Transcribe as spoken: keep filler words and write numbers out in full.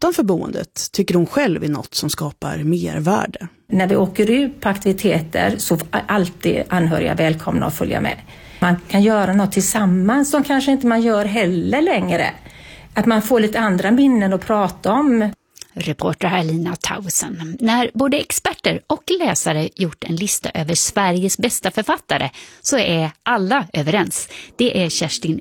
utanför boendet tycker hon själv är något som skapar mervärde. När vi åker ut på aktiviteter så är alltid anhöriga välkomna att följa med. Man kan göra något tillsammans som kanske inte man gör heller längre. Att man får lite andra minnen att prata om. Reporter här Lina Tausen. När både experter och läsare gjort en lista över Sveriges bästa författare så är alla överens. Det är Kerstin